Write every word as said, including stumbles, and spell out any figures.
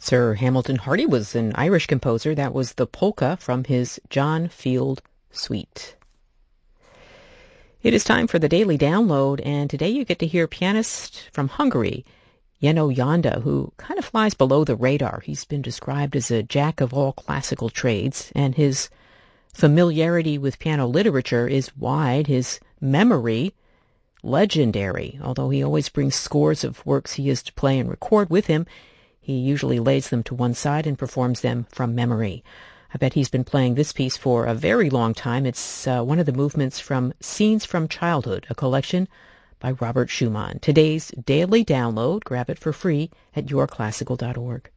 Sir Hamilton Hardy was an Irish composer. That was the polka from his John Field Suite. It is time for the Daily Download, and today you get to hear pianist from Hungary, Jenő Janda, who kind of flies below the radar. He's been described as a jack of all classical trades, and his familiarity with piano literature is wide, his memory legendary. Although he always brings scores of works he used to play and record with him, he usually lays them to one side and performs them from memory. I bet he's been playing this piece for a very long time. It's uh, one of the movements from Scenes from Childhood, a collection by Robert Schumann. Today's Daily Download, grab it for free at your classical dot org.